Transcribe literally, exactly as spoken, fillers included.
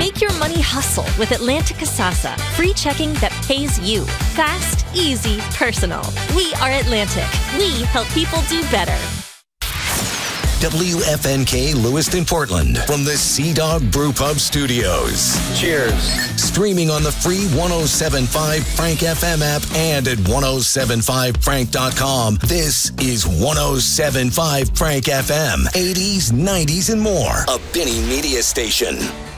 Make your money hustle with Atlantic Kasasa. Free checking that pays you. Fast, easy, personal. We are Atlantic. We help people do better. W F N K Lewiston, Portland, from the Sea Dog Brew Pub Studios. Cheers. Streaming on the free one oh seven point five Frank F M app and at ten seventy-five frank dot com. This is ten seventy-five Frank F M. eighties, nineties, and more. A Benny Media station.